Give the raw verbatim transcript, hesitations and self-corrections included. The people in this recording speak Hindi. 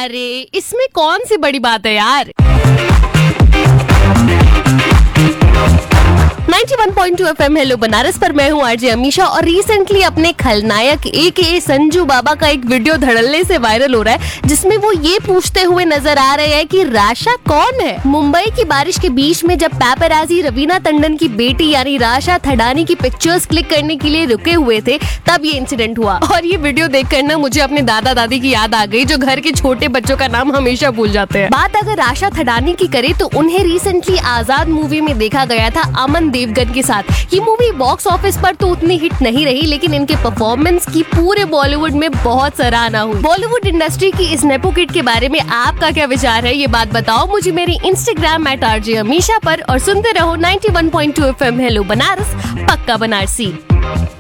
अरे इसमें कौन सी बड़ी बात है यार। इक्यानवे पॉइंट दो एफ एम हेलो बनारस पर मैं हूँ आरजे अमीशा और रिसेंटली अपने खलनायक ए के ए संजू बाबा का एक वीडियो धड़ल्ले से वायरल हो रहा है, जिसमें वो ये पूछते हुए नजर आ रहे हैं कि राशा कौन है। मुंबई की बारिश के बीच में जब पैपराजी रवीना टंडन की बेटी यानी राशा थडानी की पिक्चर्स क्लिक करने के लिए रुके हुए थे, तब ये इंसिडेंट हुआ। और ये वीडियो देखकर ना मुझे अपने दादा दादी की याद आ गई, जो घर के छोटे बच्चों का नाम हमेशा भूल जाते हैं। बात अगर राशा थडानी की करे तो उन्हें रिसेंटली आजाद मूवी में देखा गया था अमन देवगन के साथ। ये मूवी बॉक्स ऑफिस पर तो उतनी हिट नहीं रही, लेकिन इनके परफॉर्मेंस की पूरे बॉलीवुड में बहुत सराहना हुई। बॉलीवुड इंडस्ट्री की इस नेपो किड के बारे में आपका क्या विचार है, ये बात बताओ मुझे मेरी इंस्टाग्राम एट आरजे अमीशा पर और सुनते रहो इक्यानवे पॉइंट दो एफ एम हेलो बनारस, पक्का बनारसी।